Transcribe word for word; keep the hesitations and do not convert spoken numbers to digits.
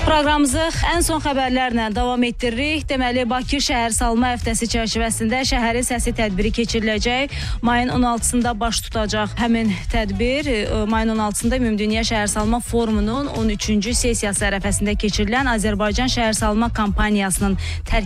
Proqramımızı ən son xəbərlərlə davam etdiririk. Deməli, Bakı şəhər salma həftəsi çərçivəsində şəhərin səsi tədbiri keçiriləcək. Mayın on altısında baş tutacaq həmin tədbir. Mayın on altısında Ümumdünya Şəhər Salma Forumunun on üçüncü sessiyası ərəfəsində keçirilən Azərbaycan Şəhər Salma Kampaniyasının tərkibində